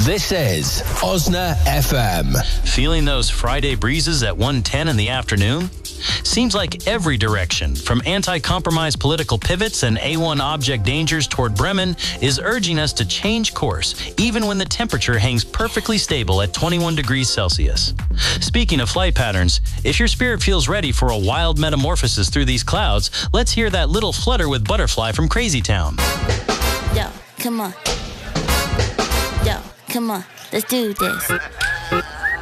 This is Osna FM. Feeling those Friday breezes at 1:10 in the afternoon? Seems like every direction, from anti-compromise political pivots and A1 object dangers toward Bremen, is urging us to change course, even when the temperature hangs perfectly stable at 21 degrees Celsius. Speaking of flight patterns, if your spirit feels ready for a wild metamorphosis through these clouds, let's hear that little flutter with Butterfly from Crazy Town. Yo, come on. Yo, come on. Let's do this.